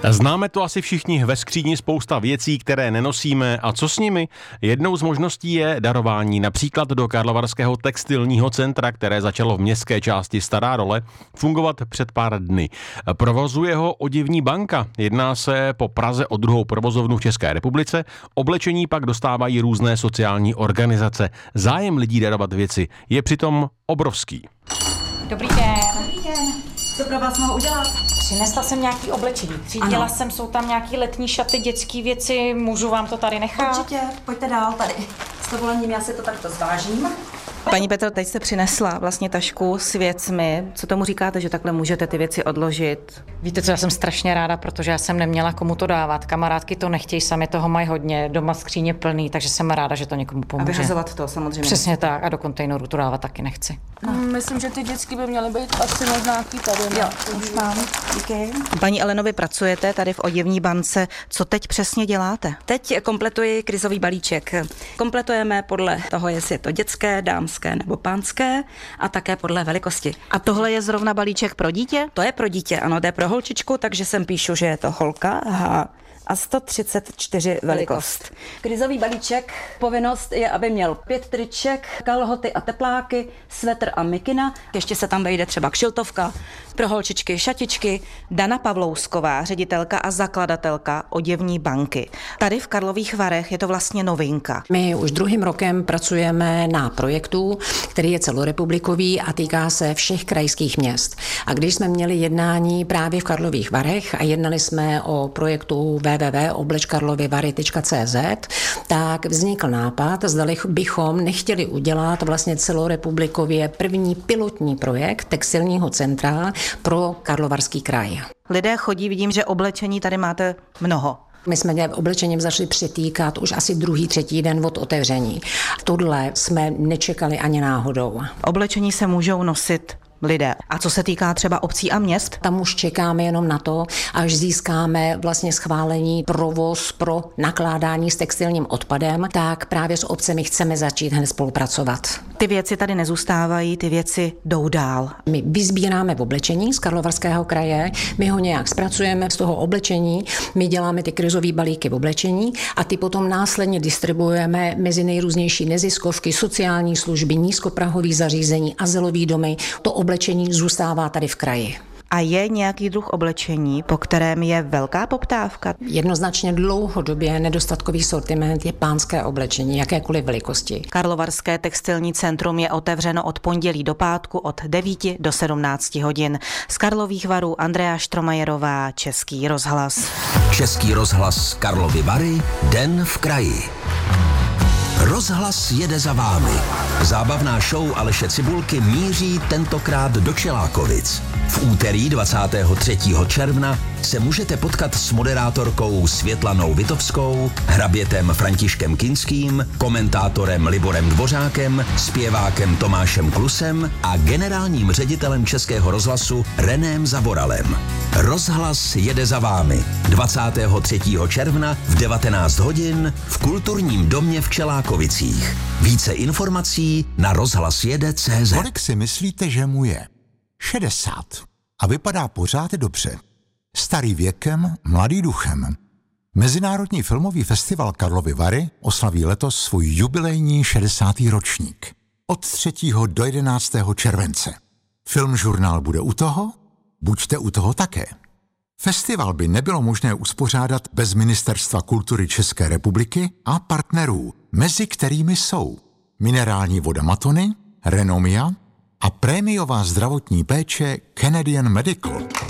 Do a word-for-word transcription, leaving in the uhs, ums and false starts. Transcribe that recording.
Známe to asi všichni, ve skříni spousta věcí, které nenosíme, a co s nimi? Jednou z možností je darování, například do Karlovarského textilního centra, které začalo v městské části Stará Role fungovat před pár dny. Provozuje ho Oděvní banka, jedná se po Praze o druhou provozovnu v České republice, oblečení pak dostávají různé sociální organizace. Zájem lidí darovat věci je přitom obrovský. Dobrý den. Dobrý den. Co pro vás mohu udělat? Přinesla jsem nějaký oblečení. Třídila jsem, jsou tam nějaký letní šaty, dětské věci, můžu vám to tady nechat? Určitě, pojďte dál tady. S dovolením já si to takto zvážím. Paní Petro, teď jste přinesla vlastně tašku s věcmi. Co tomu říkáte, že takhle můžete ty věci odložit? Víte co, já jsem strašně ráda, protože já jsem neměla komu to dávat. Kamarádky to nechtějí, sami toho mají hodně, doma skříně plný, takže jsem ráda, že to někomu pomůže. A vyhazovat to samozřejmě. Přesně tak, a do kontejneru to dávat taky nechci. No. Myslím, že ty dětský by měly být asi možná nějaký tady. Jo, už mám. Díky. Paní Eleno, vy pracujete tady v Oděvní bance. Co teď přesně děláte? Teď kompletuji krizový balíček. Kompletujeme podle toho, jestli je to dětské, dámské nebo pánské, a také podle velikosti. A tohle je zrovna balíček pro dítě? To je pro dítě, ano, to je pro holčičku, takže sem píšu, že je to holka. Aha. A sto třicet čtyři velikost. Krizový balíček, povinnost je, aby měl pět triček, kalhoty a tepláky, svetr a mikina. Ještě se tam vejde třeba kšiltovka, pro holčičky šatičky. Dana Pavlousková, ředitelka a zakladatelka Oděvní banky. Tady v Karlových Varech je to vlastně novinka. My už druhým rokem pracujeme na projektu, který je celorepublikový a týká se všech krajských měst. A když jsme měli jednání právě v Karlových Varech a jednali jsme o projektu w w w tečka oblečkarlovyvary tečka c z, tak vznikl nápad, zdali bychom nechtěli udělat vlastně celorepublikově první pilotní projekt textilního centra pro Karlovarský kraj. Lidé chodí, vidím, že oblečení tady máte mnoho. My jsme oblečením začali přetýkat už asi druhý, třetí den od otevření. Tohle jsme nečekali ani náhodou. Oblečení se můžou nosit lidé. A co se týká třeba obcí a měst? Tam už čekáme jenom na to, až získáme vlastně schválení provoz pro nakládání s textilním odpadem, tak právě s obcemi chceme začít hned spolupracovat. Ty věci tady nezůstávají, ty věci jdou dál. My vyzbíráme oblečení z Karlovarského kraje, my ho nějak zpracujeme z toho oblečení, my děláme ty krizové balíky v oblečení a ty potom následně distribuujeme mezi nejrůznější neziskovky, sociální služby, nízkoprahový zařízení, azylový domy. To oblečení zůstává tady v kraji. A je nějaký druh oblečení, po kterém je velká poptávka? Jednoznačně dlouhodobě nedostatkový sortiment je pánské oblečení, jakékoliv velikosti. Karlovarské textilní centrum je otevřeno od pondělí do pátku od devíti do sedmnácti hodin. Z Karlových Varů Andrea Štromajerová, Český rozhlas. Český rozhlas Karlovy Vary, den v kraji. Rozhlas jede za vámi. Zábavná show Aleše Cibulky míří tentokrát do Čelákovic. V úterý dvacátého třetího června se můžete potkat s moderátorkou Světlanou Vitovskou, hrabětem Františkem Kinským, komentátorem Liborem Dvořákem, zpěvákem Tomášem Klusem a generálním ředitelem Českého rozhlasu Reném Zavoralem. Rozhlas jede za vámi dvacátého třetího června v devatenáct hodin v Kulturním domě v Čelákovicích. Více informací na rozhlasjede tečka cé zet. Kolik si myslíte, že mu je? šedesát. A vypadá pořád dobře. Starý věkem, mladý duchem. Mezinárodní filmový festival Karlovy Vary oslaví letos svůj jubilejní šedesátý ročník. Od třetího do jedenáctého července. Filmžurnál bude u toho? Buďte u toho také. Festival by nebylo možné uspořádat bez Ministerstva kultury České republiky a partnerů, mezi kterými jsou minerální voda Matony, Renomia a prémiová zdravotní péče Canadian Medical.